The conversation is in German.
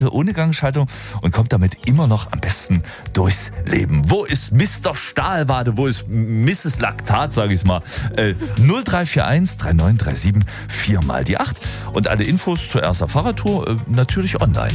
ohne Gangschaltung und kommt damit immer noch am besten durchs Leben. Wo ist Mr. Stahlwade? Wo ist Mrs. Laktat, sage ich mal? 0341 3937 4 mal die 8. Und alle Infos zur Erster Fahrradtour natürlich online.